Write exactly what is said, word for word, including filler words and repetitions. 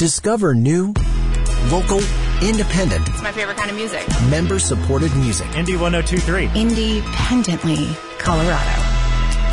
Discover new, local, independent, It's my favorite kind of music. member-supported music. Indie one oh two point three. Independently Colorado.